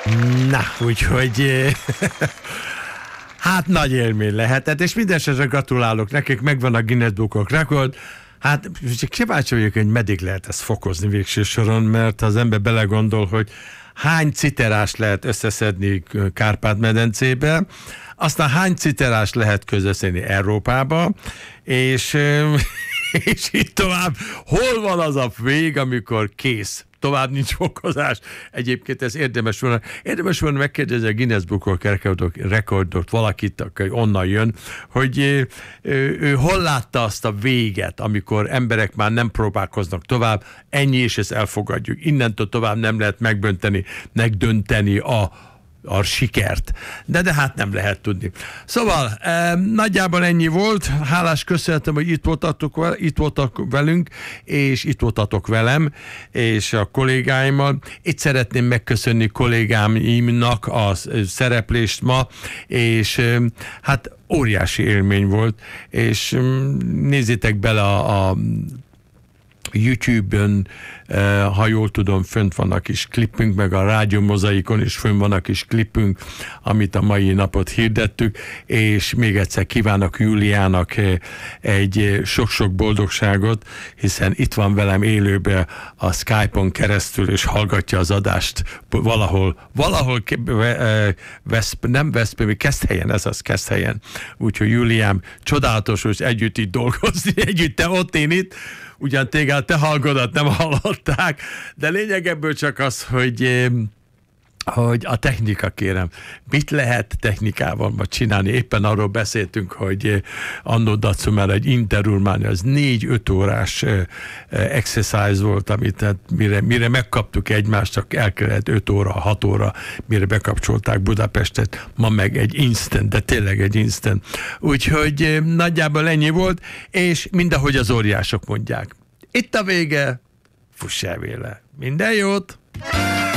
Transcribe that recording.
Na, úgyhogy hát nagy élmény lehetett, és mindenesetre gratulálok nekik, megvan a Guinness Book of Record. Hát csak kíváncsi vagyok, hogy meddig lehet ezt fokozni végső soron, mert az ember belegondol, hogy hány citerás lehet összeszedni Kárpát-medencébe, aztán hány citerás lehet közösszedni Európába, és így tovább. Hol van az a vég, amikor kész? Tovább nincs fokozás. Egyébként ez érdemes volna megkérdezni a Guinness Book of Recordot valakit, aki onnan jön, hogy ő hol látta azt a véget, amikor emberek már nem próbálkoznak tovább, ennyi, és ezt elfogadjuk. Innentől tovább nem lehet megdönteni a sikert. De hát nem lehet tudni. Szóval nagyjából ennyi volt. Hálás köszönhetem, hogy itt voltak velünk, és itt voltatok velem, és a kollégáimmal. Itt szeretném megköszönni kollégáimnak a szereplést ma, és hát óriási élmény volt, és nézzétek bele a YouTube-ön, ha jól tudom, fönt van a kis klipünk, meg a Rádió Mozaikon is fönn van a kis klipünk, amit a mai napot hirdettük, és még egyszer kívánok Júliának egy sok-sok boldogságot, hiszen itt van velem élőben a Skype-on keresztül, és hallgatja az adást valahol nem Veszprém, Keszthelyen, ez az Keszthelyen. Úgyhogy Júliám, csodálatos, hogy együtt itt dolgozni, együtt te ott, én itt, ugyan téged, te hallgadat nem hallották, de lényeg ebből csak az, hogy a technika, kérem. Mit lehet technikával ma csinálni? Éppen arról beszéltünk, hogy annó Dacu már egy interurmány, az 4-5 órás exercise volt, amit hát mire megkaptuk egymást, csak el kellett 5 óra, 6 óra, mire bekapcsolták Budapestet, ma meg egy instant, de tényleg egy instant. Úgyhogy nagyjából ennyi volt, és mindahogy az óriások mondják. Itt a vége, fuss el véle. Minden jót!